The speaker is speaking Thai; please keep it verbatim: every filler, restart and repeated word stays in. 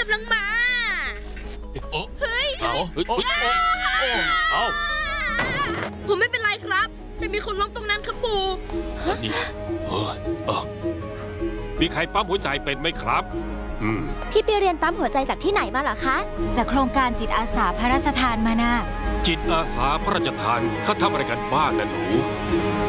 กำลังมาเฮ้ยเอาเฮ้ยเอาผมไม่เป็นไรครับแต่มีคนล้มตรงนั้นครับปู่นี่เออเออมีใครปั๊มหัวใจเป็นไหมครับอืมพี่ไปเรียนปั๊มหัวใจจากที่ไหนมาเหรอคะจากโครงการจิตอาสาพระราชทานมานะจิตอาสาพระราชทานเขาทำอะไรกันบ้างนะหนู